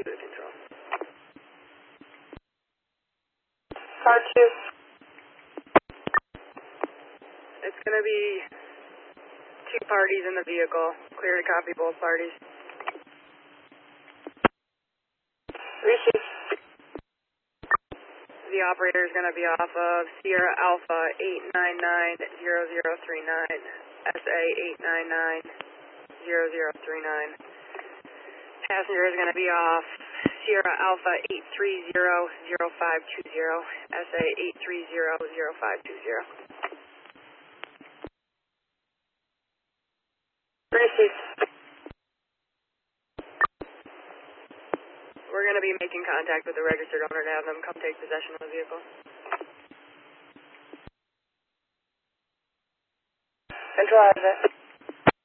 to the control. Car 2. It's going to be 2 parties in the vehicle. Clear to copy both parties. Receive. The operator is going to be off of Sierra Alpha 899-0039, SA 899-0039. Passenger is going to be off Sierra Alpha 830-0520, SA 830-0520. Receive. We're going to be making contact with the registered owner to have them come take possession of the vehicle. Control has it.